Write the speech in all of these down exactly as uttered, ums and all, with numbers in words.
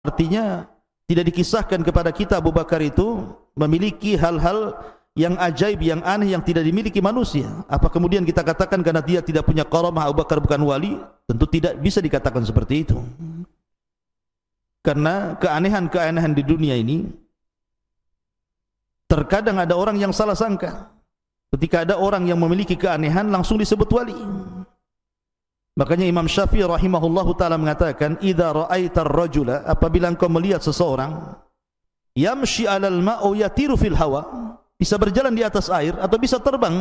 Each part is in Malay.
Artinya tidak dikisahkan kepada kita Abu Bakar itu memiliki hal-hal yang ajaib, yang aneh, yang tidak dimiliki manusia. Apa kemudian kita katakan karena dia tidak punya karamah Abu Bakar bukan wali? Tentu tidak bisa dikatakan seperti itu. Karena keanehan-keanehan di dunia ini terkadang ada orang yang salah sangka. Ketika ada orang yang memiliki keanehan langsung disebut wali. Makanya Imam Syafi'i rahimahullahu taala mengatakan, "Idza ra'aitar rajula," apabila engkau melihat seseorang yamshi 'alal ma'u yatiru fil hawa, bisa berjalan di atas air atau bisa terbang,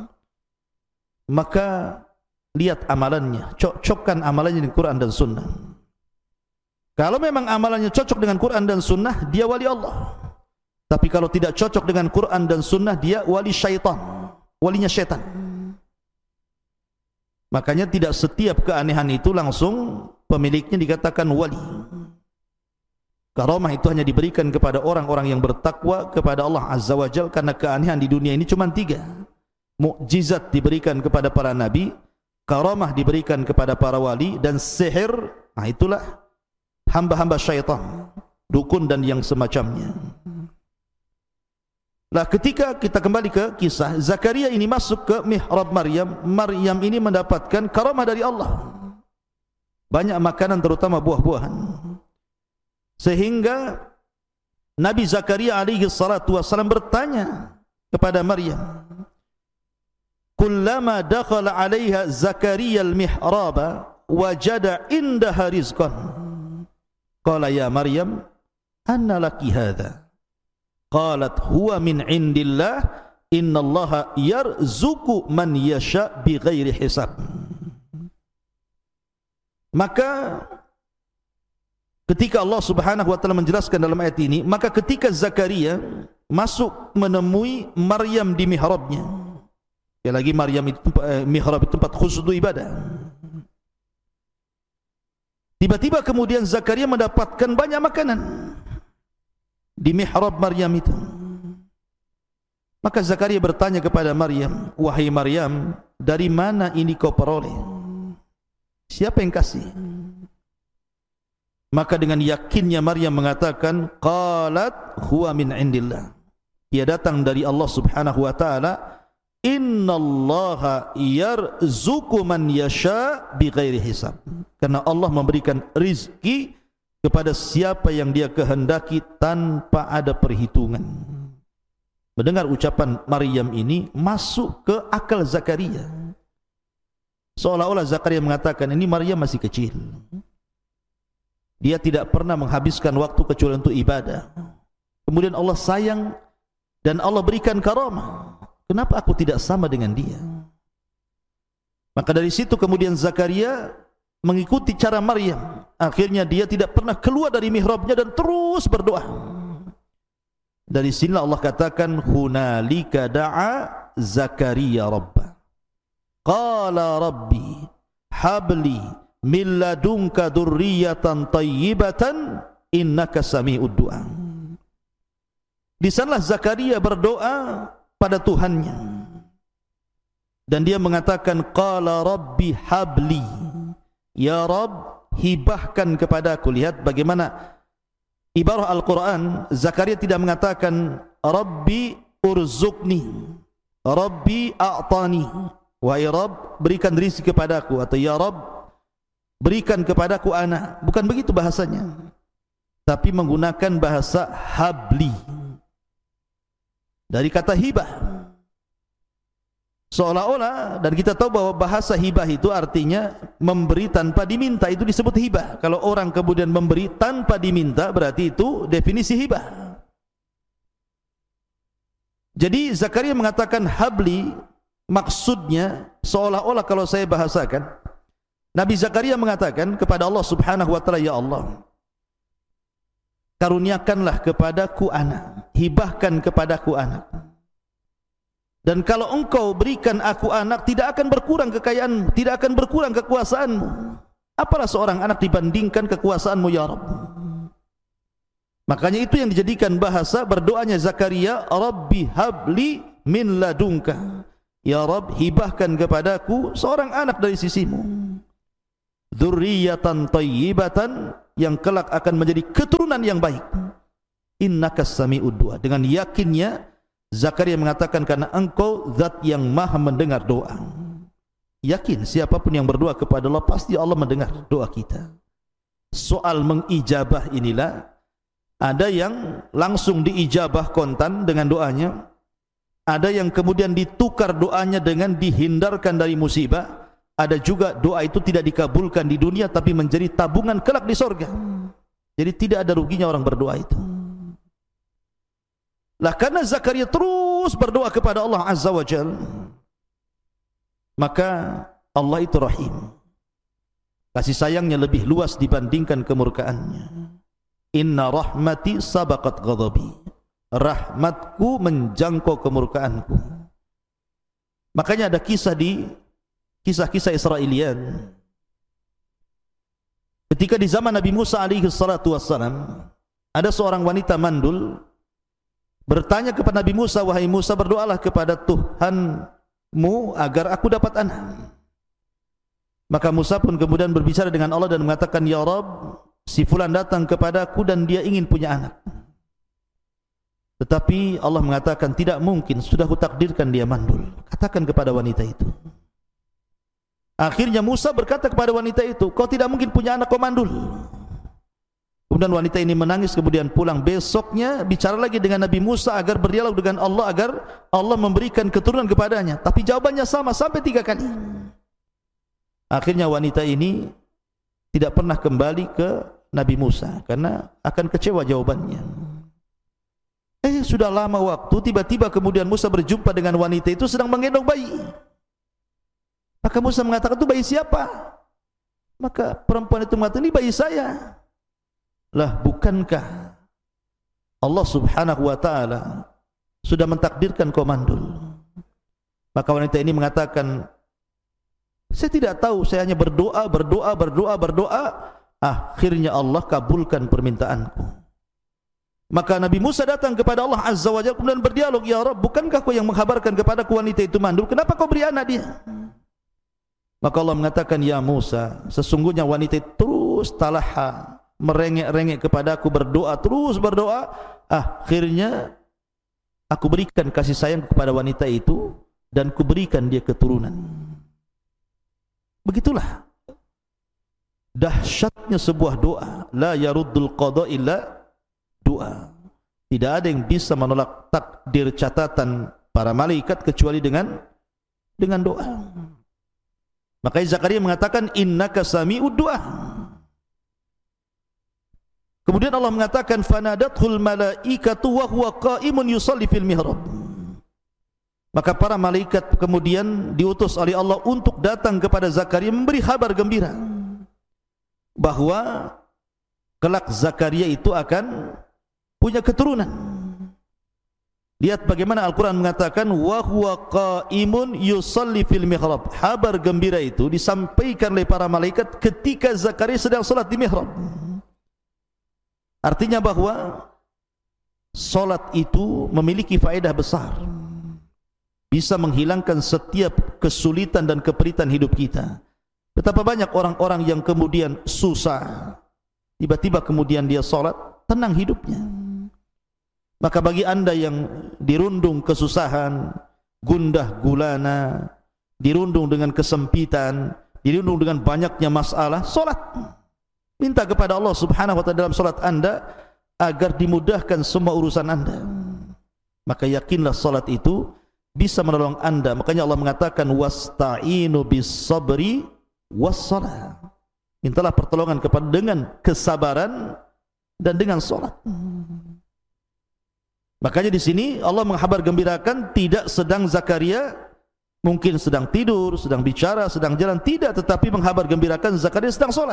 maka lihat amalannya, cocokkan amalannya dengan Quran dan Sunnah. Kalau memang amalannya cocok dengan Quran dan Sunnah, dia wali Allah. Tapi kalau tidak cocok dengan Quran dan Sunnah, dia wali syaitan, walinya syaitan. Makanya tidak setiap keanehan itu langsung pemiliknya dikatakan wali. Karamah itu hanya diberikan kepada orang-orang yang bertakwa kepada Allah Azza wa Jalla, karena keanehan di dunia ini cuma tiga. Mukjizat diberikan kepada para nabi, karamah diberikan kepada para wali, dan sihir, nah itulah hamba-hamba syaitan, dukun dan yang semacamnya. Lah ketika kita kembali ke kisah Zakaria ini masuk ke mihrab Maryam, Maryam ini mendapatkan karamah dari Allah, banyak makanan terutama buah-buahan, sehingga Nabi Zakaria alaihi salatu wassalam bertanya kepada Maryam, kullama dakhala 'alaiha Zakaria al-mihraba wajada indaha rizqan qala ya Maryam anna laki hadha qalat huwa min indillah innallaha yarzuqu man yasha bighairi hisab. Maka ketika Allah Subhanahu wa taala menjelaskan dalam ayat ini, maka ketika Zakaria masuk menemui Maryam di mihrabnya, ya lagi Maryam itu eh, mihrab itu tempat khusus untuk ibadah. Tiba-tiba kemudian Zakaria mendapatkan banyak makanan di mihrab Maryam itu. Maka Zakaria bertanya kepada Maryam, wahai Maryam, dari mana ini kau peroleh? Siapa yang kasih? Maka dengan yakinnya Maryam mengatakan, qalat huwa min indillah, ia datang dari Allah Subhanahu wa taala. Innallaha yarzuqu man yasha bighairi hisab, karena Allah memberikan rizki kepada siapa yang dia kehendaki tanpa ada perhitungan. Mendengar ucapan Maryam ini masuk ke akal Zakaria, seolah-olah Zakaria mengatakan ini Maryam masih kecil, dia tidak pernah menghabiskan waktu kecuali untuk ibadah, kemudian Allah sayang dan Allah berikan karamah, kenapa aku tidak sama dengan dia? Maka dari situ kemudian Zakaria mengikuti cara Maryam. Akhirnya dia tidak pernah keluar dari mihrabnya dan terus berdoa. Dari sinilah Allah katakan, hunalika da'a Zakaria rabbah qala rabbi habli min ladunka dzurriyyatan thayyibatan innaka sami'ud du'a. Di sanalah Zakaria berdoa pada Tuhannya, dan dia mengatakan, qala rabbi habli, ya Rabb, hibahkan kepadaku. Lihat bagaimana ibarah Al-Quran. Zakaria tidak mengatakan Rabbi urzuqni, Rabbi a'tani, wahai Rabb berikan rizki kepadaku, atau ya Rabb berikan kepadaku anak. Bukan begitu bahasanya, tapi menggunakan bahasa habli, dari kata hibah. Seolah-olah, dan kita tahu bahwa bahasa hibah itu artinya memberi tanpa diminta, itu disebut hibah. Kalau orang kemudian memberi tanpa diminta, berarti itu definisi hibah. Jadi Zakaria mengatakan habli, maksudnya seolah-olah kalau saya bahasakan, Nabi Zakaria mengatakan kepada Allah Subhanahu wa taala, ya Allah, karuniakanlah kepadaku anak, hibahkan kepadaku anak. Dan kalau engkau berikan aku anak, tidak akan berkurang kekayaanmu, tidak akan berkurang kekuasaanmu. Apalah seorang anak dibandingkan kekuasaanmu ya Rabb. Makanya itu yang dijadikan bahasa berdoanya Zakaria, Rabbi habli min ladunka, ya Rabb hibahkan kepadaku seorang anak dari sisimu, dzurriyyatan thayyibatan, yang kelak akan menjadi keturunan yang baik. Innaka sami'ud du'a. Dengan yakinnya Zakaria mengatakan, karena engkau zat yang maha mendengar doa. Yakin siapapun yang berdoa kepada Allah, pasti Allah mendengar doa kita. Soal mengijabah inilah, ada yang langsung diijabah kontan dengan doanya, ada yang kemudian ditukar doanya dengan dihindarkan dari musibah, ada juga doa itu tidak dikabulkan di dunia tapi menjadi tabungan kelak di sorga. Jadi tidak ada ruginya orang berdoa itu. Lah karena Zakaria terus berdoa kepada Allah Azza wa Jalla, maka Allah itu rahim. Kasih sayangnya lebih luas dibandingkan kemurkaannya. Inna rahmati sabaqat ghadabi. Rahmatku menjangkau kemurkaanku. Makanya ada kisah di kisah-kisah Israelian. Ketika di zaman Nabi Musa alaihi salatu wassalam, ada seorang wanita mandul bertanya kepada Nabi Musa, wahai Musa, berdoalah kepada Tuhanmu agar aku dapat anak. Maka Musa pun kemudian berbicara dengan Allah dan mengatakan, ya Rabb, si fulan datang kepadaku dan dia ingin punya anak. Tetapi Allah mengatakan, tidak mungkin, sudah kutakdirkan dia mandul. Katakan kepada wanita itu. Akhirnya Musa berkata kepada wanita itu, kau tidak mungkin punya anak, kau mandul. Kemudian wanita ini menangis, kemudian pulang. Besoknya bicara lagi dengan Nabi Musa agar berdialog dengan Allah, agar Allah memberikan keturunan kepadanya. Tapi jawabannya sama sampai tiga kali. Akhirnya wanita ini tidak pernah kembali ke Nabi Musa karena akan kecewa jawabannya. Eh, sudah lama waktu, tiba-tiba kemudian Musa berjumpa dengan wanita itu sedang menggendong bayi. Maka Musa mengatakan, itu bayi siapa? Maka perempuan itu mengatakan, ini bayi saya. Lah, bukankah Allah Subhanahu wa ta'ala sudah mentakdirkan kau mandul? Maka wanita ini mengatakan, saya tidak tahu, saya hanya berdoa, berdoa, berdoa, berdoa. Akhirnya Allah kabulkan permintaanku. Maka Nabi Musa datang kepada Allah Azza wa Jalla kemudian berdialog, ya Rabb, bukankah kau yang menghabarkan kepadaku wanita itu mandul? Kenapa kau beri anak dia? Maka Allah mengatakan, ya Musa, sesungguhnya wanita itu terus talaha, merengek-rengek kepadaku, berdoa, terus berdoa. Akhirnya aku berikan kasih sayang kepada wanita itu dan kuberikan dia keturunan. Begitulah dahsyatnya sebuah doa. La yaruddul qada illa doa. Tidak ada yang bisa menolak takdir catatan para malaikat kecuali dengan dengan doa. Makanya Zakaria mengatakan, innaka sami'ud du'a. Kemudian Allah mengatakan, fanadathul malaikatu wa huwa qa'imun yusalli fil mihrab. Maka para malaikat kemudian diutus oleh Allah untuk datang kepada Zakaria memberi kabar gembira bahwa kelak Zakaria itu akan punya keturunan. Lihat bagaimana Al-Quran mengatakan, wa huwa qa'imun yusalli fil mihrab. Kabar gembira itu disampaikan oleh para malaikat ketika Zakaria sedang salat di mihrab. Artinya bahwa salat itu memiliki faedah besar, bisa menghilangkan setiap kesulitan dan keperitan hidup kita. Betapa banyak orang-orang yang kemudian susah, tiba-tiba kemudian dia salat, tenang hidupnya. Maka bagi anda yang dirundung kesusahan, gundah gulana, dirundung dengan kesempitan, dirundung dengan banyaknya masalah, salat. Minta kepada Allah Subhanahu wa ta'ala dalam salat anda agar dimudahkan semua urusan anda. Maka yakinlah salat itu bisa menolong anda. Makanya Allah mengatakan, wasta'inu bis sabri wassalah. Mintalah pertolongan kepada dengan kesabaran dan dengan salat. Makanya di sini Allah menghabar gembirakan, tidak sedang Zakaria mungkin sedang tidur, sedang bicara, sedang jalan, tidak, tetapi menghabar gembirakan Zakaria sedang salat.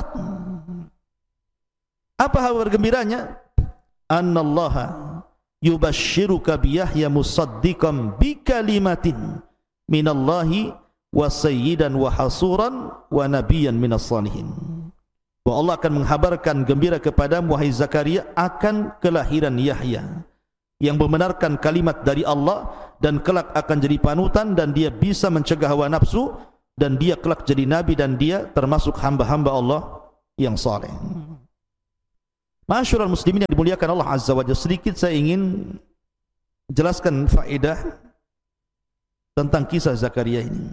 Apa kabar gembiranya? Annallaha yubashshiruka bi Yahya musaddiqan bi kalimatin minallahi wa sayyidan wa hasuran wa nabiyyan minas salihin. Bahwa Allah akan menghabarkan gembira kepadamu wahai Zakaria akan kelahiran Yahya yang membenarkan kalimat dari Allah dan kelak akan jadi panutan, dan dia bisa mencegah hawa nafsu, dan dia kelak jadi nabi, dan dia termasuk hamba-hamba Allah yang saleh. Ma'asyiral muslimin yang dimuliakan Allah Azza wa Jalla, sedikit saya ingin jelaskan faedah tentang kisah Zakaria ini.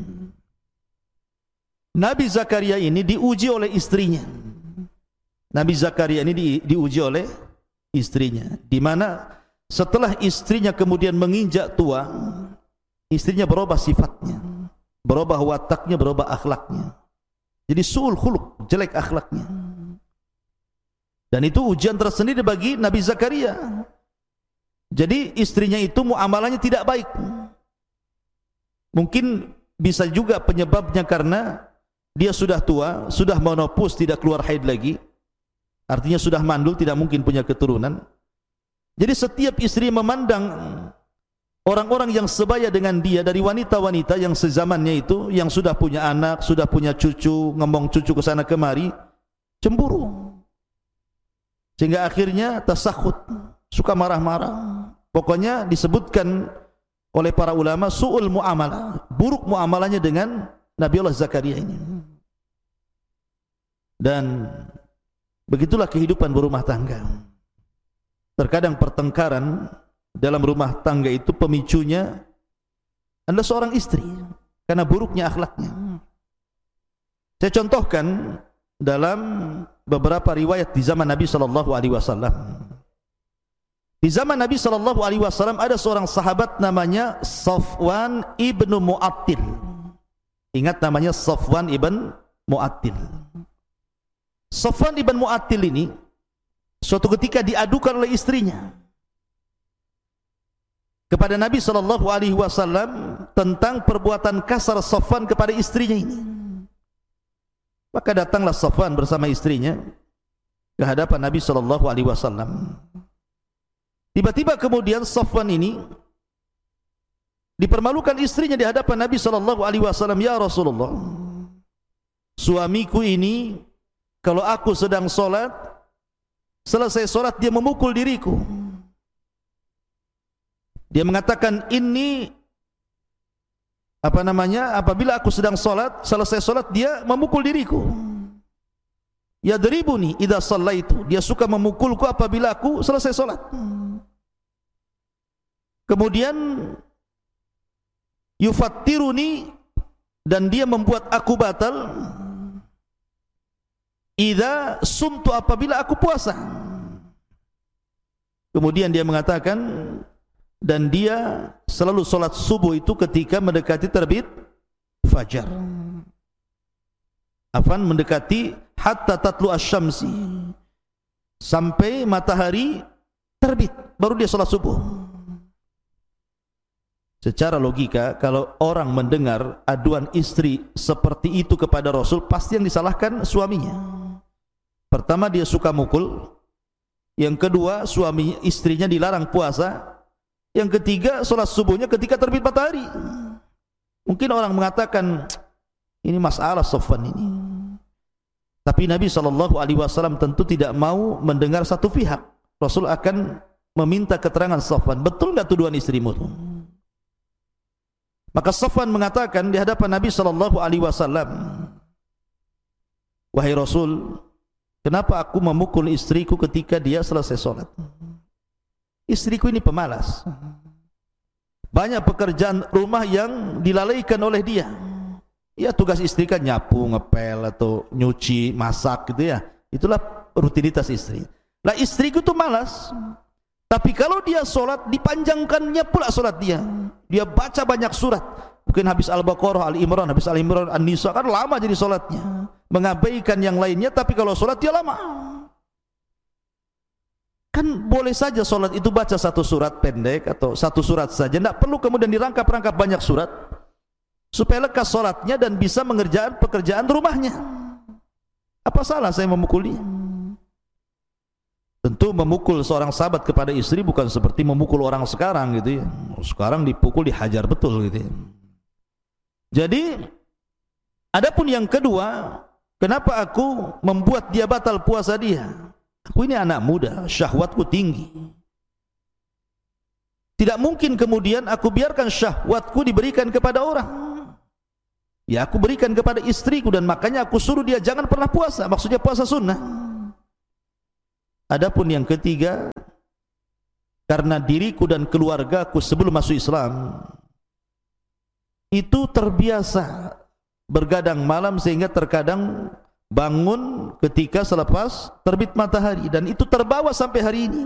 Nabi Zakaria ini diuji oleh istrinya. Nabi Zakaria ini di, diuji oleh istrinya, di mana setelah istrinya kemudian menginjak tua, istrinya berubah sifatnya, berubah wataknya, berubah akhlaknya. Jadi su'ul khuluq, jelek akhlaknya. Dan itu ujian tersendiri bagi Nabi Zakaria. Jadi istrinya itu muamalahnya tidak baik. Mungkin bisa juga penyebabnya karena dia sudah tua, sudah menopause, tidak keluar haid lagi. Artinya sudah mandul, tidak mungkin punya keturunan. Jadi setiap istri memandang orang-orang yang sebaya dengan dia, dari wanita-wanita yang sezamannya itu, yang sudah punya anak, sudah punya cucu, ngomong cucu ke sana kemari, cemburu. Sehingga akhirnya tasakhut, suka marah-marah. Pokoknya disebutkan oleh para ulama su'ul muamalah, buruk muamalahnya dengan Nabi Allah Zakaria ini. Dan begitulah kehidupan berumah tangga. Terkadang pertengkaran dalam rumah tangga itu pemicunya adalah seorang istri, karena buruknya akhlaknya. Saya contohkan dalam beberapa riwayat di zaman Nabi sallallahu alaihi wasallam. Di zaman Nabi sallallahu alaihi wasallam ada seorang sahabat namanya Safwan ibnu Mu'attil. Ingat namanya Safwan ibn Mu'attil. Safwan ibn Mu'attil ini suatu ketika diadukan oleh istrinya kepada Nabi sallallahu alaihi wasallam tentang perbuatan kasar Safwan kepada istrinya ini. Maka datanglah Safwan bersama istrinya ke hadapan Nabi sallallahu alaihi wasallam. Tiba-tiba kemudian Safwan ini dipermalukan istrinya di hadapan Nabi sallallahu alaihi wasallam. Ya Rasulullah, suamiku ini kalau aku sedang solat, selesai solat dia memukul diriku. Dia mengatakan, ini apa namanya, apabila aku sedang solat, selesai solat dia memukul diriku. Yadribuni idza shallaitu, dia suka memukulku apabila aku selesai solat. Kemudian yufattiruni, dan dia membuat aku batal idza sumtu, apabila aku puasa. Kemudian dia mengatakan, dan dia selalu solat subuh itu ketika mendekati terbit fajar. Afan, mendekati hatta tatlu asyamsi, sampai matahari terbit, baru dia solat subuh. Secara logika, kalau orang mendengar aduan istri seperti itu kepada Rasul, pasti yang disalahkan suaminya. Pertama, dia suka mukul. Yang kedua, suami istrinya dilarang puasa. Yang ketiga, solat subuhnya ketika terbit matahari. Mungkin orang mengatakan, ini masalah Safwan ini. Tapi Nabi sallallahu alaihi wasallam tentu tidak mau mendengar satu pihak. Rasul akan meminta keterangan Safwan, betul enggak tuduhan istrimu? Maka Safwan mengatakan di hadapan Nabi sallallahu alaihi wasallam, wahai Rasul, kenapa aku memukul istriku ketika dia selesai solat? Istriku ini pemalas. Banyak pekerjaan rumah yang dilalaikan oleh dia. Ya, tugas istri kan nyapu, ngepel, atau nyuci, masak gitu ya. Itulah rutinitas istri. Lah istriku tuh malas. Tapi kalau dia solat, dipanjangkannya pula solat dia. Dia baca banyak surat. Mungkin habis Al-Baqarah, Al-Imran, habis Al-Imran, An-Nisa, kan lama jadi solatnya. Mengabaikan yang lainnya, tapi kalau solat dia lama. Kan boleh saja solat itu baca satu surat pendek atau satu surat saja, tidak perlu kemudian dirangkap-rangkap banyak surat, supaya lekas solatnya dan bisa mengerjakan pekerjaan rumahnya. Apa salah saya memukul dia? Tentu memukul seorang sahabat kepada istri bukan seperti memukul orang sekarang gitu ya. Sekarang dipukul dihajar betul gitu ya. Jadi adapun yang kedua, kenapa aku membuat dia batal puasa dia? Aku ini anak muda, syahwatku tinggi. Tidak mungkin kemudian aku biarkan syahwatku diberikan kepada orang. Ya, aku berikan kepada istriku, dan makanya aku suruh dia jangan pernah puasa. Maksudnya puasa sunnah. Adapun yang ketiga, karena diriku dan keluargaku sebelum masuk Islam itu terbiasa bergadang malam sehingga terkadang bangun ketika selepas terbit matahari, dan itu terbawa sampai hari ini.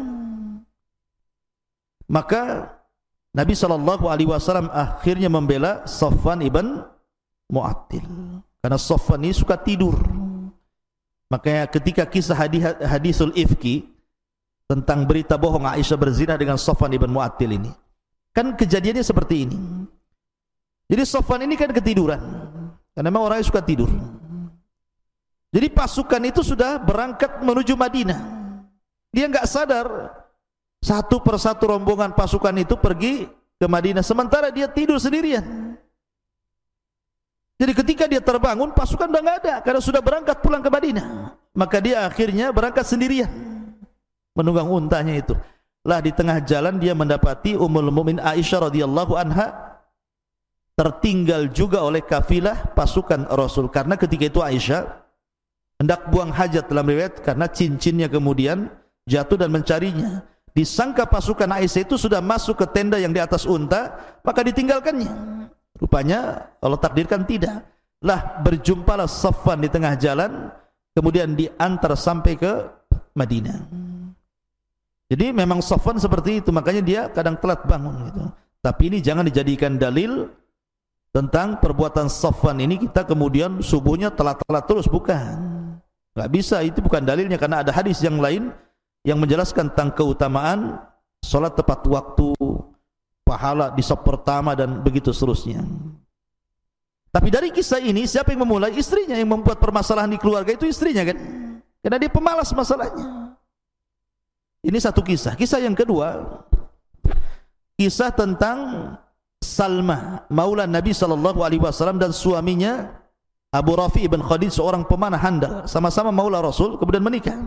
Maka Nabi shallallahu alaihi wasallam akhirnya membela Safwan ibn Mu'attil, karena Safwan ini suka tidur. Makanya ketika kisah hadis hadisul ifki tentang berita bohong Aisyah berzina dengan Safwan ibn Mu'attil ini, kan kejadiannya seperti ini. Jadi Safwan ini kan ketiduran, karena memang orangnya suka tidur. Jadi pasukan itu sudah berangkat menuju Madinah. Dia nggak sadar satu persatu rombongan pasukan itu pergi ke Madinah, sementara dia tidur sendirian. Jadi ketika dia terbangun, pasukan sudah nggak ada, karena sudah berangkat pulang ke Madinah. Maka dia akhirnya berangkat sendirian, menunggang untanya itu. Lah di tengah jalan dia mendapati Ummul Mukminin Aisyah radhiyallahu anha tertinggal juga oleh kafilah pasukan Rasul. Karena ketika itu Aisyah hendak buang hajat dalam riwayat, karena cincinnya kemudian jatuh dan mencarinya. Disangka pasukan Aisyah itu sudah masuk ke tenda yang di atas unta, maka ditinggalkannya. Rupanya Allah takdirkan tidak. Lah berjumpalah Safwan di tengah jalan, kemudian diantar sampai ke Madinah. Jadi memang Safwan seperti itu, makanya dia kadang telat bangun gitu. Tapi ini jangan dijadikan dalil tentang perbuatan Safwan ini kita kemudian subuhnya telat-telat terus, bukan. Enggak bisa, itu bukan dalilnya, karena ada hadis yang lain yang menjelaskan tentang keutamaan salat tepat waktu, pahala di saf pertama dan begitu seterusnya. Tapi dari kisah ini siapa yang memulai? Istrinya. Yang membuat permasalahan di keluarga itu istrinya kan, karena dia pemalas masalahnya. Ini satu kisah. Kisah yang kedua, kisah tentang Salma maula Nabi sallallahu alaihi wasallam dan suaminya Abu Rafi ibn Khadij, seorang pemanah handal, sama-sama maula Rasul, kemudian menikah.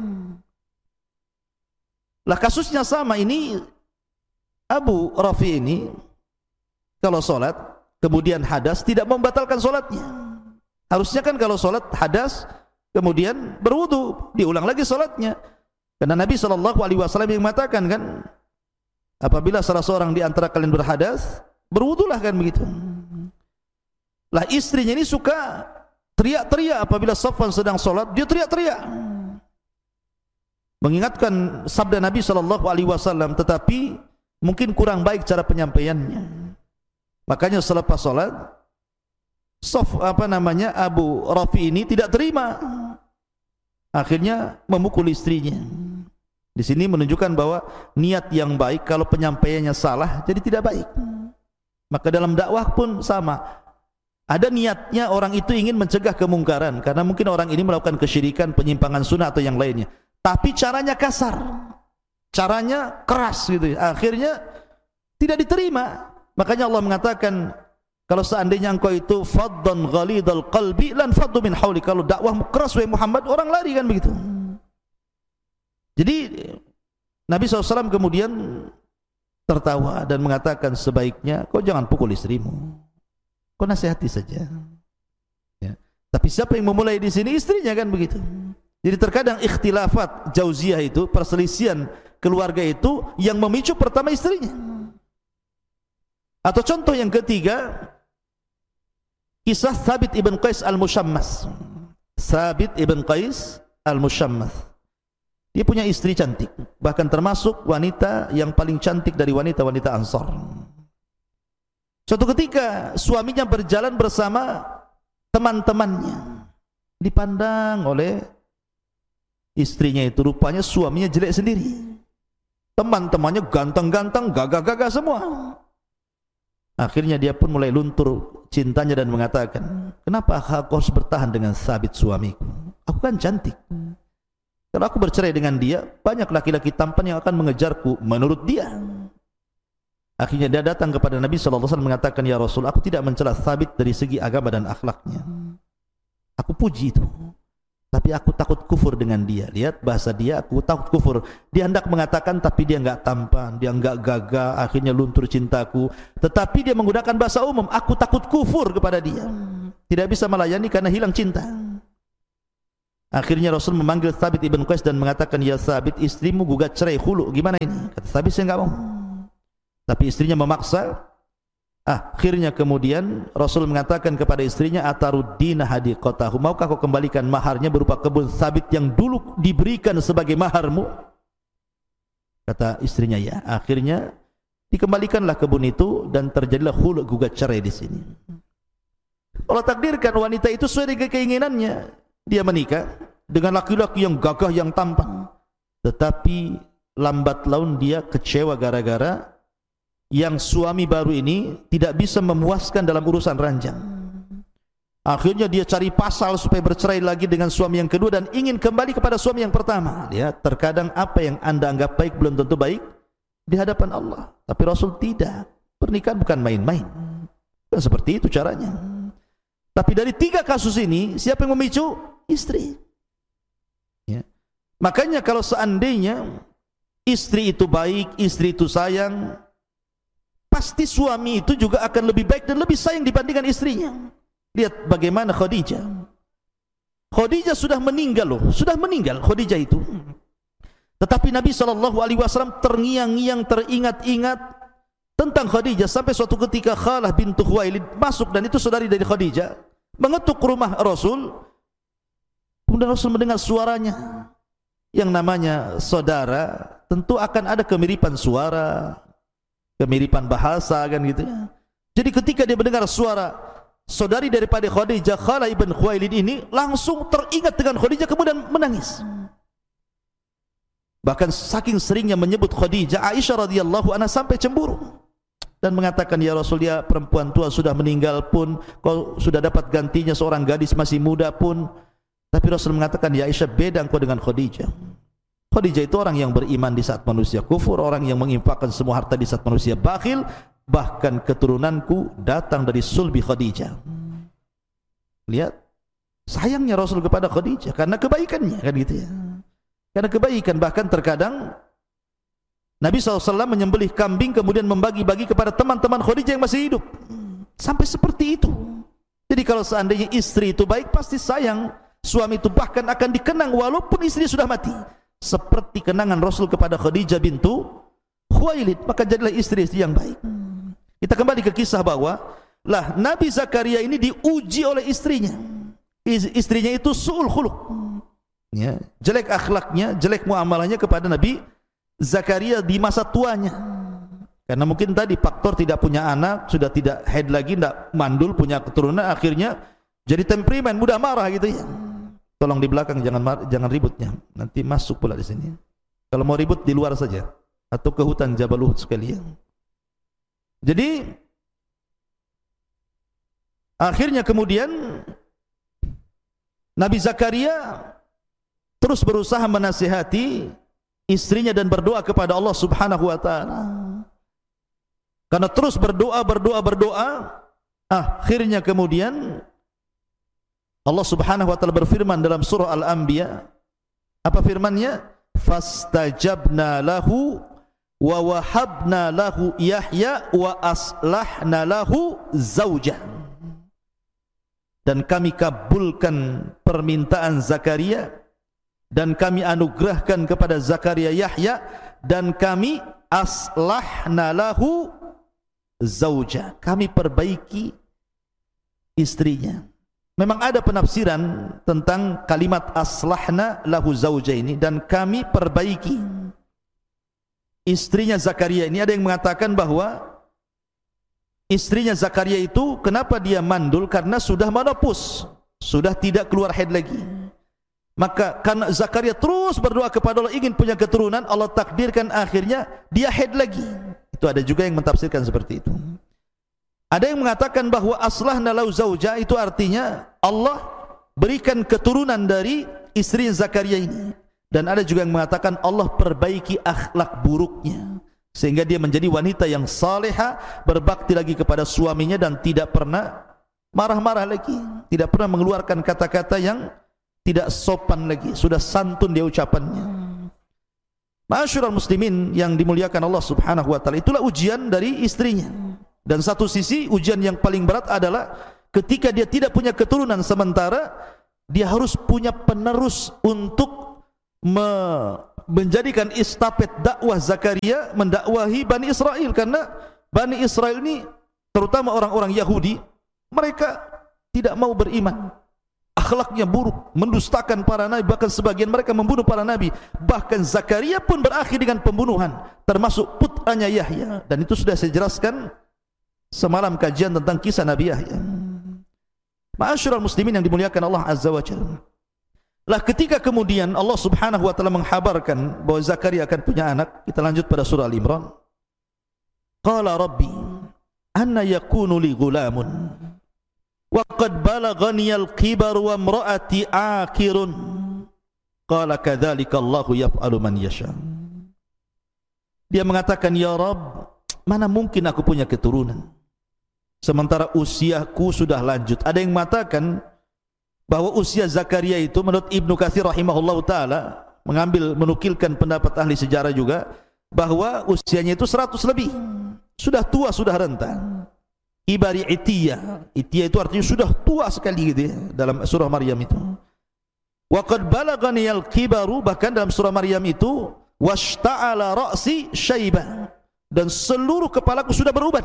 Lah kasusnya sama ini. Abu Rafi ini kalau sholat kemudian hadas tidak membatalkan sholatnya. Harusnya kan kalau sholat hadas kemudian berwudu, diulang lagi sholatnya. Karena Nabi shallallahu alaihi wasallam yang mengatakan kan, apabila salah seorang di antara kalian berhadas, berwudulah, kan begitu. Lah istrinya ini suka teriak-teriak apabila Safwan sedang sholat, dia teriak-teriak mengingatkan sabda Nabi shallallahu alaihi wasallam, tetapi mungkin kurang baik cara penyampaiannya. Makanya selepas sholat, Saf apa namanya Abu Rafi ini tidak terima, akhirnya memukul istrinya. Di sini menunjukkan bahwa niat yang baik kalau penyampaiannya salah jadi tidak baik. Maka dalam dakwah pun sama. Ada niatnya orang itu ingin mencegah kemungkaran, karena mungkin orang ini melakukan kesyirikan, penyimpangan sunnah atau yang lainnya. Tapi caranya kasar, caranya keras gitu. Akhirnya tidak diterima. Makanya Allah mengatakan, kalau seandainya engkau itu faddan ghalidhal qalbi lan faddu min hauli, kalau dakwahmu keras wahai Muhammad, orang lari, kan begitu. Jadi Nabi shallallahu alaihi wasallam kemudian tertawa dan mengatakan, sebaiknya kau jangan pukul istrimu, kau nasihati saja. Ya. Tapi siapa yang memulai di sini? Istrinya, kan begitu. Jadi terkadang ikhtilafat jauziyah itu, perselisihan keluarga itu yang memicu pertama istrinya. Atau contoh yang ketiga, kisah Thabit ibn Qais al-Mushammas. Thabit ibn Qais al-Mushammas, dia punya istri cantik, bahkan termasuk wanita yang paling cantik dari wanita-wanita Ansar. Suatu ketika suaminya berjalan bersama teman-temannya, dipandang oleh istrinya itu, rupanya suaminya jelek sendiri, teman-temannya ganteng-ganteng, gagah-gagah semua. Akhirnya dia pun mulai luntur cintanya dan mengatakan, kenapa aku harus bertahan dengan Thabit suamiku? Aku kan cantik. Kalau aku bercerai dengan dia, banyak laki-laki tampan yang akan mengejarku menurut dia. Akhirnya dia datang kepada Nabi shallallahu alaihi wasallam mengatakan, ya Rasul, aku tidak mencela Thabit dari segi agama dan akhlaknya. Aku puji itu, tapi aku takut kufur dengan dia. Lihat bahasa dia, aku takut kufur. Dia hendak mengatakan, tapi dia enggak tampan, dia enggak gagah, akhirnya luntur cintaku. Tetapi dia menggunakan bahasa umum, aku takut kufur kepada dia. Tidak bisa melayani karena hilang cinta. Akhirnya Rasul memanggil Thabit ibn Qais dan mengatakan, ya Thabit, istrimu gugat cerai khulu, gimana ini? Kata Thabit, saya enggak mau. Tapi istrinya memaksa. Akhirnya kemudian Rasul mengatakan kepada istrinya, ataruddina hadiqatahu, maukah kau kembalikan maharnya berupa kebun Thabit yang dulu diberikan sebagai maharmu? Kata istrinya, ya. Akhirnya dikembalikanlah kebun itu dan terjadilah khulu, gugat cerai di sini. Allah takdirkan wanita itu sesuai dengan keinginannya. Dia menikah dengan laki-laki yang gagah, yang tampan. Tetapi lambat laun dia kecewa gara-gara yang suami baru ini tidak bisa memuaskan dalam urusan ranjang. Akhirnya dia cari pasal supaya bercerai lagi dengan suami yang kedua dan ingin kembali kepada suami yang pertama. Ya, terkadang apa yang anda anggap baik belum tentu baik di hadapan Allah. Tapi Rasul tidak. Pernikahan bukan main-main. Bukan seperti itu caranya. Tapi dari tiga kasus ini, siapa yang memicu? Istri. Ya. Makanya kalau seandainya istri itu baik, istri itu sayang, pasti suami itu juga akan lebih baik dan lebih sayang dibandingkan istrinya. Lihat bagaimana Khadijah. Khadijah sudah meninggal loh, sudah meninggal Khadijah itu. Tetapi Nabi shallallahu alaihi wasallam terngiang-ngiang, teringat-ingat tentang Khadijah sampai suatu ketika Khalah bintu Khuwailid masuk, dan itu saudari dari Khadijah, mengetuk rumah Rasul. Kemudian Rasul mendengar suaranya. Yang namanya saudara tentu akan ada kemiripan suara, kemiripan bahasa kan gitu. Jadi ketika dia mendengar suara saudari daripada Khadijah, Khalah ibn Khuwailid ini, langsung teringat dengan Khadijah kemudian menangis. Bahkan saking seringnya menyebut Khadijah, Aisyah radhiyallahu anha sampai cemburu dan mengatakan, ya Rasul, dia perempuan tua sudah meninggal pun kau sudah dapat gantinya seorang gadis masih muda pun. Tapi Rasul mengatakan, ya Aisyah, beda engkau dengan Khadijah. Khadijah itu orang yang beriman di saat manusia kufur, orang yang menginfakkan semua harta di saat manusia bakhil. Bahkan keturunanku datang dari sulbi Khadijah. Lihat sayangnya Rasul kepada Khadijah karena kebaikannya, kan gitu ya. Karena kebaikan, bahkan terkadang Nabi shallallahu alaihi wasallam menyembelih kambing kemudian membagi-bagi kepada teman-teman Khadijah yang masih hidup. Sampai seperti itu. Jadi kalau seandainya istri itu baik, pasti sayang suami itu, bahkan akan dikenang walaupun istri sudah mati. Seperti kenangan Rasul kepada Khadijah bintu Khuwailid, maka jadilah istri-istri yang baik. Kita kembali ke kisah bahwa lah Nabi Zakaria ini diuji oleh istrinya. Istrinya itu su'ul khuluq, ya, jelek akhlaknya, jelek muamalahnya kepada Nabi Zakaria di masa tuanya. Karena mungkin tadi faktor tidak punya anak, sudah tidak haid lagi, tidak mandul, punya keturunan, akhirnya jadi temperamen, mudah marah gitu ya. Tolong di belakang jangan mar jangan ributnya, nanti masuk pula di sini. Kalau mau ribut di luar saja atau ke hutan Jabal Uhud sekalian. Jadi akhirnya kemudian Nabi Zakaria terus berusaha menasihati istrinya dan berdoa kepada Allah Subhanahu wa taala. Karena terus berdoa, berdoa, berdoa, akhirnya kemudian Allah Subhanahu wa taala berfirman dalam surah Al-Anbiya. Apa firman-Nya? Fastajabna lahu wa wahabna lahu Yahya wa aslahna lahu zaujah. Dan kami kabulkan permintaan Zakaria, dan kami anugerahkan kepada Zakaria Yahya, dan kami aslahna lahu zaujah, kami perbaiki istrinya. Memang ada penafsiran tentang kalimat aslahna lahu zaujah ini, dan kami perbaiki istrinya Zakaria ini. Ada yang mengatakan bahwa istrinya Zakaria itu kenapa dia mandul? Karena sudah menopause, sudah tidak keluar haid lagi. Maka karena Zakaria terus berdoa kepada Allah ingin punya keturunan, Allah takdirkan akhirnya dia haid lagi. Itu ada juga yang mentafsirkan seperti itu. Ada yang mengatakan bahwa aslahna lahu zaujah itu artinya Allah berikan keturunan dari istri Zakaria ini. Dan ada juga yang mengatakan Allah perbaiki akhlak buruknya sehingga dia menjadi wanita yang saleha, berbakti lagi kepada suaminya dan tidak pernah marah-marah lagi, tidak pernah mengeluarkan kata-kata yang tidak sopan lagi, sudah santun dia ucapannya. Ma'asyiral muslimin yang dimuliakan Allah Subhanahu wa taala, itulah ujian dari istrinya. Dan satu sisi ujian yang paling berat adalah ketika dia tidak punya keturunan, sementara dia harus punya penerus untuk me menjadikan estafet dakwah Zakaria mendakwahi Bani Israel, karena Bani Israel ini terutama orang-orang Yahudi, mereka tidak mau beriman, akhlaknya buruk, mendustakan para nabi, bahkan sebagian mereka membunuh para nabi. Bahkan Zakaria pun berakhir dengan pembunuhan, termasuk putranya Yahya, dan itu sudah saya jelaskan semalam kajian tentang kisah Nabi Yahya. Ma'asyiral muslimin yang dimuliakan Allah Azza wa Jalla, lah ketika kemudian Allah Subhanahu wa taala menghabarkan bahwa Zakaria akan punya anak, kita lanjut pada surah Al-Imran. Qala rabbi anna yakunu li ghulamun wa qad balaghani al-kibar wa imra'ati akirun qala kadzalika Allahu yaf'alu man yasha. Dia mengatakan, ya Rabb, mana mungkin aku punya keturunan sementara usiaku sudah lanjut. Ada yang mengatakan bahwa usia Zakaria itu menurut Ibnu Katsir rahimahullah ta'ala, mengambil menukilkan pendapat ahli sejarah juga, bahwa usianya itu seratus lebih, sudah tua, sudah renta. Ibari itiyah, itiyah itu artinya sudah tua sekali gitu ya, dalam surah Maryam itu. Wa qad balaghani al-kibaru, bahkan dalam surah Maryam itu, washta'ala ra'si syaibah, dan seluruh kepalaku sudah beruban.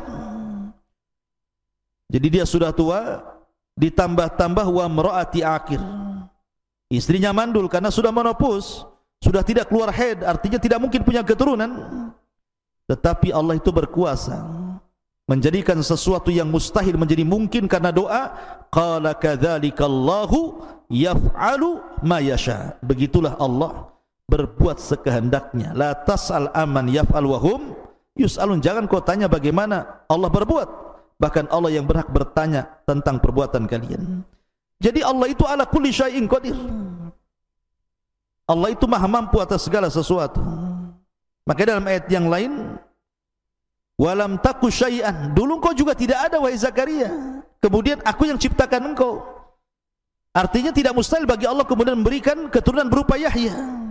Jadi dia sudah tua, ditambah-tambah wa mra'ati akir, istrinya mandul karena sudah menopause, sudah tidak keluar haid, artinya tidak mungkin punya keturunan. Tetapi Allah itu berkuasa menjadikan sesuatu yang mustahil menjadi mungkin karena doa. Qala kadzalika Allahu yaf'alu ma yasha. Begitulah Allah berbuat sekehendaknya. La tas'al aman yaf'al wa hum yus'alun. Jangan kau tanya bagaimana Allah berbuat, bahkan Allah yang berhak bertanya tentang perbuatan kalian. Jadi Allah itu ala kulli syai'in qadir. Allah itu maha mampu atas segala sesuatu. Maka dalam ayat yang lain, walam taku syai'an, dulu engkau juga tidak ada wahai Zakaria, kemudian aku yang ciptakan engkau. Artinya tidak mustahil bagi Allah kemudian memberikan keturunan berupa Yahya.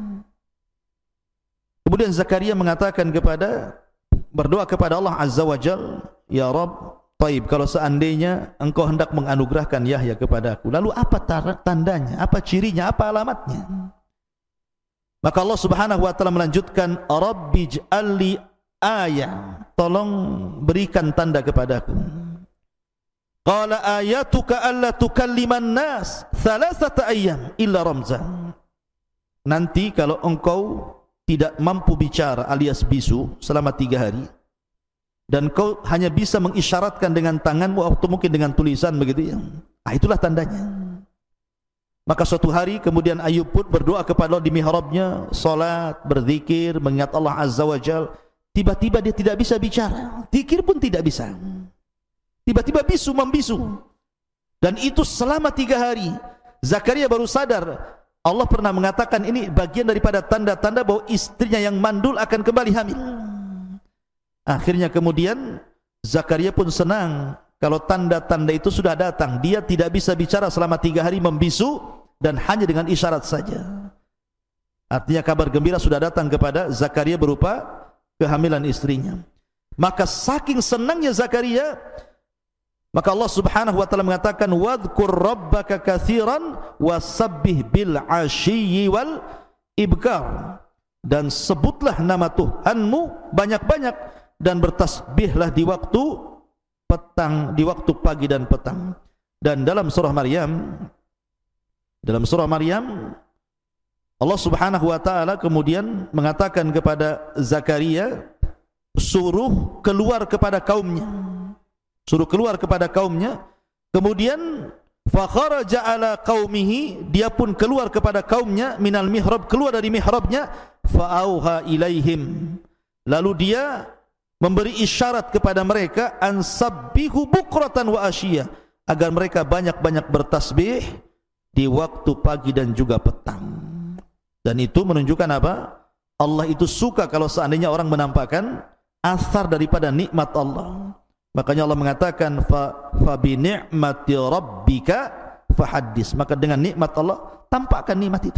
Kemudian Zakaria mengatakan kepada, berdoa kepada Allah Azza wa Jal, ya Rabb, taib, kalau seandainya engkau hendak menganugerahkan Yahya kepada aku, lalu apa tandanya, apa cirinya, apa alamatnya? Maka Allah Subhanahu wa taala melanjutkan, Rabbi ij'alli ayah, tolong berikan tanda kepadaku. Qala ayatuka alla tukalliman nas thalathata ayyam illa ramzan. Nanti kalau engkau tidak mampu bicara alias bisu selama tiga hari, dan kau hanya bisa mengisyaratkan dengan tanganmu atau mungkin dengan tulisan begitu ya, nah itulah tandanya. Maka suatu hari kemudian Ayub pun berdoa kepada Allah di mihrabnya, salat, berzikir, mengingat Allah Azza wa Jal. Tiba-tiba dia tidak bisa bicara, zikir pun tidak bisa, tiba-tiba bisu membisu, dan itu selama tiga hari. Zakaria baru sadar, Allah pernah mengatakan ini bagian daripada tanda-tanda bahwa istrinya yang mandul akan kembali hamil. Akhirnya kemudian Zakaria pun senang kalau tanda-tanda itu sudah datang. Dia tidak bisa bicara selama tiga hari, membisu dan hanya dengan isyarat saja. Artinya kabar gembira sudah datang kepada Zakaria berupa kehamilan istrinya. Maka saking senangnya Zakaria, maka Allah Subhanahu wa taala mengatakan, wadhkur rabbaka katsiran wasabbih bil ashiyyi wal ibkar, dan sebutlah nama Tuhanmu banyak-banyak dan bertasbihlah di waktu petang, di waktu pagi dan petang. Dan dalam surah Maryam, dalam surah Maryam Allah Subhanahu wa taala kemudian mengatakan kepada Zakaria, suruh keluar kepada kaumnya, suruh keluar kepada kaumnya. Kemudian fa kharaja ala qaumihi, dia pun keluar kepada kaumnya, minal mihrab, keluar dari mihrabnya, fa auha ilaihim, lalu dia memberi isyarat kepada mereka, ansabbihu bukratan wa asyiyah, agar mereka banyak-banyak bertasbih di waktu pagi dan juga petang. Dan itu menunjukkan apa? Allah itu suka kalau seandainya orang menampakkan asar daripada nikmat Allah. Makanya Allah mengatakan, fa fa bi ni'mati rabbika fahaddis, maka dengan nikmat Allah tampakkan nikmat itu.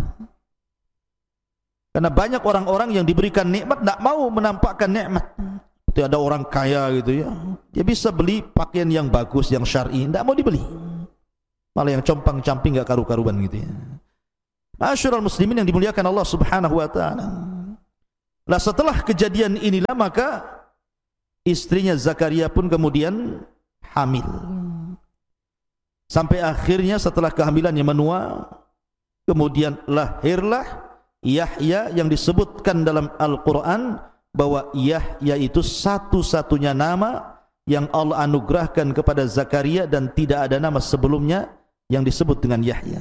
Karena banyak orang-orang yang diberikan nikmat tidak mau menampakkan nikmat. Itu ada orang kaya gitu ya, dia bisa beli pakaian yang bagus, yang syar'i, tidak mau dibeli. malah yang compang-camping enggak karu-karuan gitu ya. Ma'asyiral muslimin yang dimuliakan Allah Subhanahu wa taala. Lah setelah kejadian inilah maka istrinya Zakaria pun kemudian hamil. Sampai akhirnya setelah kehamilannya menua, kemudian lahirlah Yahya yang disebutkan dalam Al-Quran bahwa Yahya itu satu-satunya nama yang Allah anugerahkan kepada Zakaria dan tidak ada nama sebelumnya yang disebut dengan Yahya.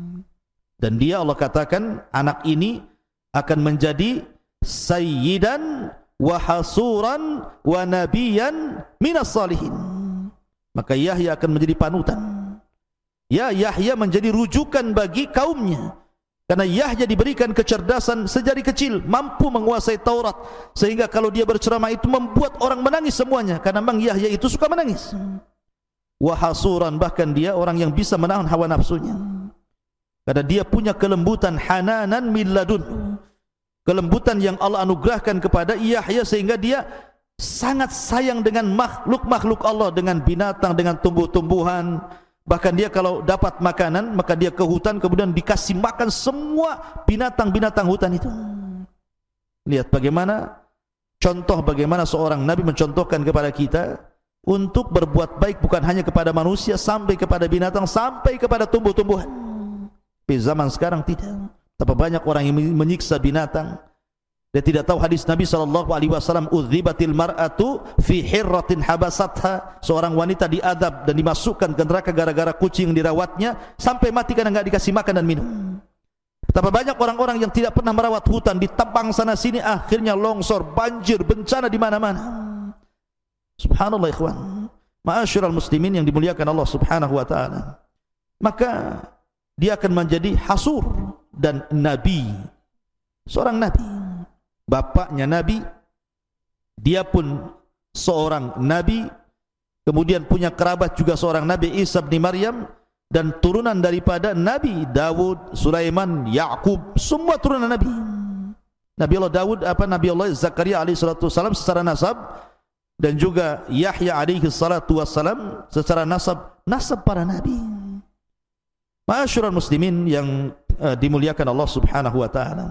Dan dia Allah katakan anak ini akan menjadi sayyidan wa hasuran wa nabiyan minas salihin. Maka Yahya akan menjadi panutan. Ya, Yahya menjadi rujukan bagi kaumnya. Karena Yahya diberikan kecerdasan sejak kecil, mampu menguasai Taurat, sehingga kalau dia berceramah itu membuat orang menangis semuanya, karena memang Yahya itu suka menangis. Wahasuran, bahkan dia orang yang bisa menahan hawa nafsunya, karena dia punya kelembutan, hananan min ladun, kelembutan yang Allah anugerahkan kepada Yahya, sehingga dia sangat sayang dengan makhluk-makhluk Allah, dengan binatang, dengan tumbuh-tumbuhan. Bahkan dia kalau dapat makanan, maka dia ke hutan, kemudian dikasih makan semua binatang-binatang hutan itu. Lihat bagaimana contoh, bagaimana seorang Nabi mencontohkan kepada kita untuk berbuat baik bukan hanya kepada manusia, sampai kepada binatang, sampai kepada tumbuh-tumbuhan. Di zaman sekarang tidak. Tapi banyak orang yang menyiksa binatang. Dia tidak tahu hadis Nabi sallallahu alaihi wasallam, udzibatil mar'atu fi hirratin habasatha, seorang wanita diadab dan dimasukkan ke neraka gara-gara kucing dirawatnya sampai mati karena enggak dikasih makan dan minum. Betapa banyak orang-orang yang tidak pernah merawat hutan, ditebang sana sini, akhirnya longsor, banjir, bencana di mana-mana. Subhanallah ikhwan. Ma'asyiral muslimin yang dimuliakan Allah Subhanahu wa taala. Maka dia akan menjadi hasur dan nabi. Seorang nabi. Bapaknya nabi, dia pun seorang nabi, kemudian punya kerabat juga seorang nabi, Isa bin Maryam, dan turunan daripada Nabi Dawud, Sulaiman, Ya'qub, semua turunan nabi. Nabi Allah Dawud, apa Nabi Allah Zakaria alaihi salatu wasalam secara nasab, dan juga Yahya alaihi salatu wasalam secara nasab, nasab para nabi. Ma'asyiral muslimin yang uh, dimuliakan Allah Subhanahu wa taala.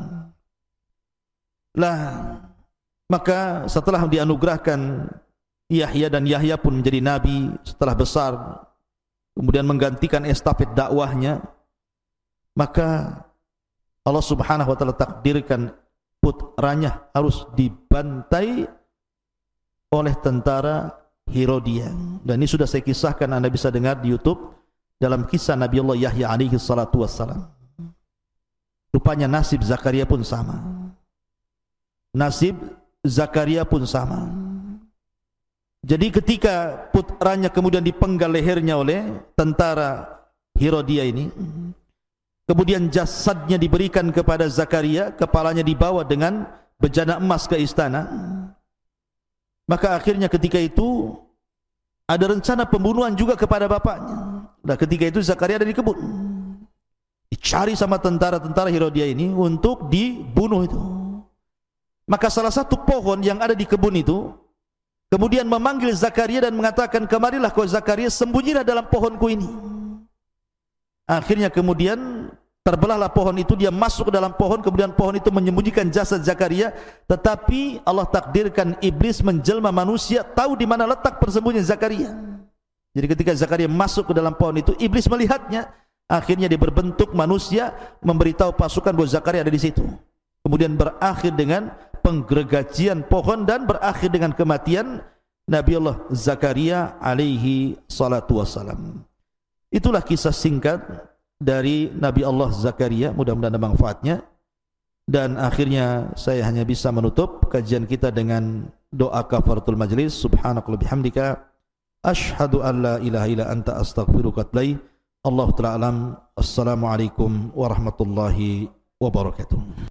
Lah, maka setelah dianugerahkan Yahya, dan Yahya pun menjadi nabi setelah besar, kemudian menggantikan estafet dakwahnya, maka Allah Subhanahu wa taala takdirkan putranya harus dibantai oleh tentara Herodia. Dan ini sudah saya kisahkan, Anda bisa dengar di YouTube dalam kisah Nabi Allah Yahya alaihi salatu wassalam. Rupanya nasib Zakaria pun sama. Nasib Zakaria pun sama. Jadi ketika putranya kemudian dipenggal lehernya oleh tentara Herodia ini, kemudian jasadnya diberikan kepada Zakaria, kepalanya dibawa dengan bejana emas ke istana, maka akhirnya ketika itu ada rencana pembunuhan juga kepada bapaknya. Nah, ketika itu Zakaria ada di kebun, dicari sama tentara-tentara Herodia ini untuk dibunuh itu. Maka salah satu pohon yang ada di kebun itu kemudian memanggil Zakaria dan mengatakan, kemarilah kau Zakaria, sembunyilah dalam pohonku ini. Akhirnya kemudian terbelahlah pohon itu, dia masuk ke dalam pohon, kemudian pohon itu menyembunyikan jasad Zakaria. Tetapi Allah takdirkan iblis menjelma manusia, tahu di mana letak persembunyian Zakaria. Jadi ketika Zakaria masuk ke dalam pohon itu, iblis melihatnya. Akhirnya dia berbentuk manusia, memberitahu pasukan bahwa Zakaria ada di situ. Kemudian berakhir dengan penggergajian pohon dan berakhir dengan kematian Nabi Allah Zakaria alaihi salatu wassalam. Itulah kisah singkat dari Nabi Allah Zakaria, mudah-mudahan ada manfaatnya. Dan akhirnya saya hanya bisa menutup kajian kita dengan doa kafaratul majlis. Subhanakallah bihamdika, ashhadu an la ilaha illa anta, astaghfiruka wa atubu ilaik. Allah ta'ala alam. Assalamualaikum warahmatullahi wabarakatuh.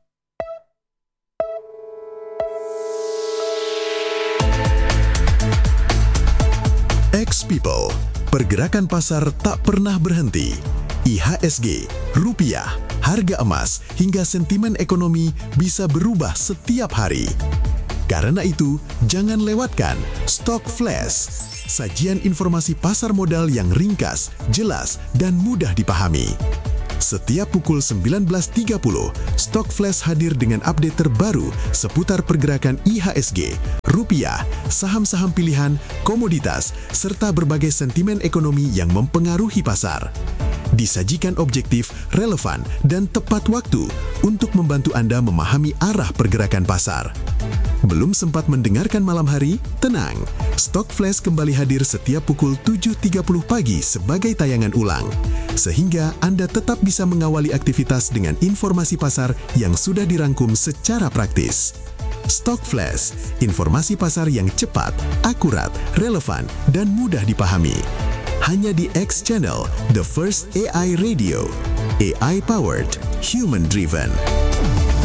X-People, pergerakan pasar tak pernah berhenti. I H S G, rupiah, harga emas, hingga sentimen ekonomi bisa berubah setiap hari. Karena itu, jangan lewatkan Stock Flash. sajian informasi pasar modal yang ringkas, jelas, dan mudah dipahami. Setiap pukul sembilan belas tiga puluh, Stock Flash hadir dengan update terbaru seputar pergerakan I H S G, rupiah, saham-saham pilihan, komoditas, serta berbagai sentimen ekonomi yang mempengaruhi pasar. Disajikan objektif, relevan, dan tepat waktu untuk membantu Anda memahami arah pergerakan pasar. Belum sempat mendengarkan malam hari? Tenang, Stock Flash kembali hadir setiap pukul tujuh tiga puluh pagi sebagai tayangan ulang, sehingga Anda tetap bisa mengawali aktivitas dengan informasi pasar yang sudah dirangkum secara praktis. Stock Flash, informasi pasar yang cepat, akurat, relevan, dan mudah dipahami. Hanya di X Channel, the first A I radio, A I powered, human driven.